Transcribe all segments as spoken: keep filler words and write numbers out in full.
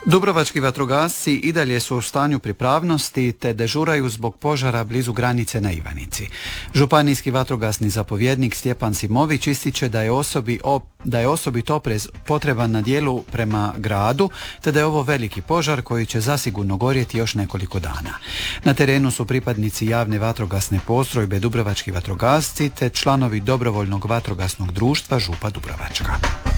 Dubrovački vatrogasci i dalje su u stanju pripravnosti te dežuraju zbog požara blizu granice na Ivanici. Županijski vatrogasni zapovjednik Stjepan Simović ističe da je, osobi, op, da je osobit oprez potreban na dijelu prema gradu, te da je ovo veliki požar koji će zasigurno gorjeti još nekoliko dana. Na terenu su pripadnici javne vatrogasne postrojbe Dubrovački vatrogasci te članovi dobrovoljnog vatrogasnog društva Župa Dubrovačka.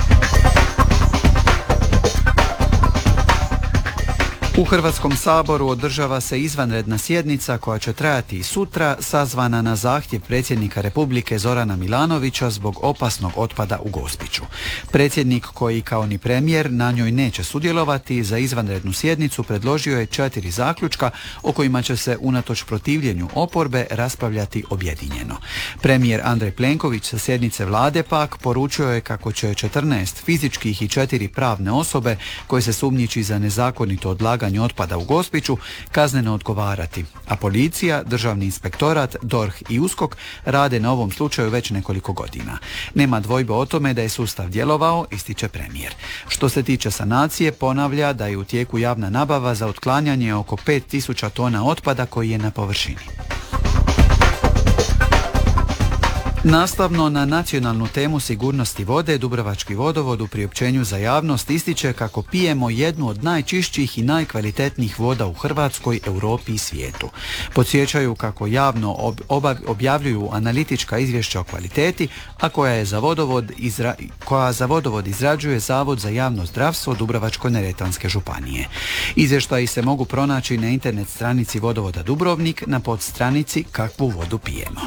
U Hrvatskom saboru održava se izvanredna sjednica koja će trajati i sutra, sazvana na zahtjev predsjednika Republike Zorana Milanovića zbog opasnog otpada u Gospiću. Predsjednik, koji kao ni premijer na njoj neće sudjelovati, za izvanrednu sjednicu predložio je četiri zaključka o kojima će se unatoč protivljenju oporbe raspravljati objedinjeno. Premijer Andrej Plenković sa sjednice vlade pak poručio je kako će četrnaest fizičkih i četiri pravne osobe koje se sumnjiči za nezakonito odlaganje otpada u Gospiću kazneno odgovarati, a policija, Državni inspektorat, D O R H i USKOK rade na ovom slučaju već nekoliko godina. Nema dvojbe o tome da je sustav djelovao, ističe premijer. Što se tiče sanacije, ponavlja da je u tijeku javna nabava za otklanjanje oko pet tisuća tona otpada koji je na površini. Nastavno na nacionalnu temu sigurnosti vode, Dubrovački vodovod u priopćenju za javnost ističe kako pijemo jednu od najčišćih i najkvalitetnijih voda u Hrvatskoj, Europi i svijetu. Podsjećaju kako javno ob, obav, objavljuju analitička izvješća o kvaliteti, a koja, je za vodovod izra, koja za vodovod izrađuje Zavod za javno zdravstvo Dubrovačko-neretvanske županije. Izvještaji se mogu pronaći na internet stranici vodovoda Dubrovnik na podstranici Kakvu vodu pijemo.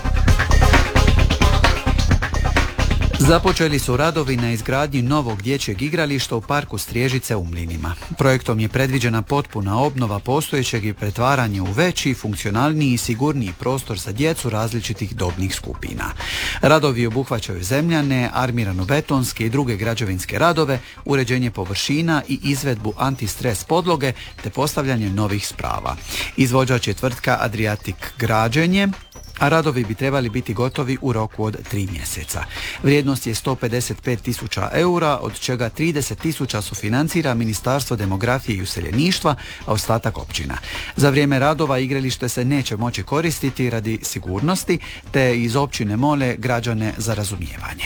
Započeli su radovi na izgradnji novog dječjeg igrališta u parku Striježice u Mlinima. Projektom je predviđena potpuna obnova postojećeg i pretvaranje u veći, funkcionalniji i sigurniji prostor za djecu različitih dobnih skupina. Radovi obuhvaćaju zemljane, armirano-betonske i druge građevinske radove, uređenje površina i izvedbu antistres podloge te postavljanje novih sprava. Izvođač je tvrtka Adriatic građenje, a radovi bi trebali biti gotovi u roku od tri mjeseca. Vrijednost je sto pedeset pet tisuća eura, od čega trideset tisuća sufinancira Ministarstvo demografije i useljeništva, a ostatak općina. Za vrijeme radova igralište se neće moći koristiti radi sigurnosti, te iz općine mole građane za razumijevanje.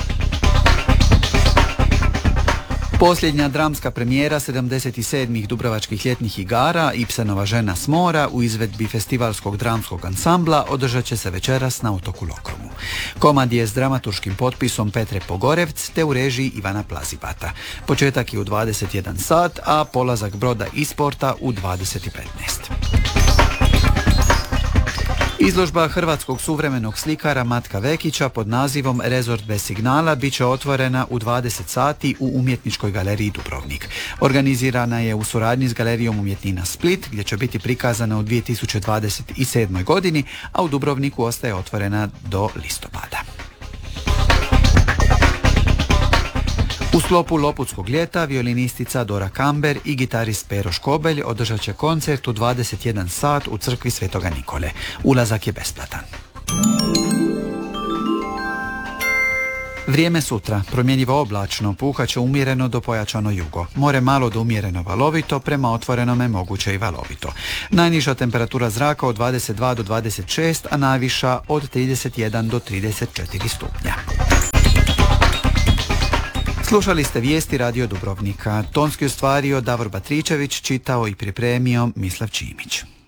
Posljednja dramska premijera sedamdeset sedmih Dubrovačkih ljetnih igara Ibsenova Žena s mora u izvedbi festivalskog dramskog ansambla održat će se večeras na otoku Lokromu. Komad je s dramaturškim potpisom Petre Pogorevc te u režiji Ivana Plazibata. Početak je u dvadeset jedan sat, a polazak broda Isporta u dvadeset petnaest. Izložba hrvatskog suvremenog slikara Matka Vekića pod nazivom Rezort bez signala bit će otvorena u dvadeset sati u Umjetničkoj galeriji Dubrovnik. Organizirana je u suradnji s Galerijom umjetnina Split, gdje će biti prikazana u dvije tisuće dvadeset sedmoj godini, a u Dubrovniku ostaje otvorena do listopada. U sklopu Loputskog ljeta violinistica Dora Kamber i gitarist Pero Škobelj održat će koncert u dvadeset jedan sat u crkvi Svetoga Nikole. Ulazak je besplatan. Vrijeme sutra, promjenjivo oblačno, puhat će umjereno do pojačano jugo. More malo do umjereno valovito, prema otvorenome moguće i valovito. Najniža temperatura zraka od dvadeset dva do dvadeset šest, a najviša od trideset jedan do trideset četiri stupnja. Slušali ste vijesti Radio Dubrovnika. Tonski ostvario Davor Batričević, čitao i pripremio Mislav Čimić.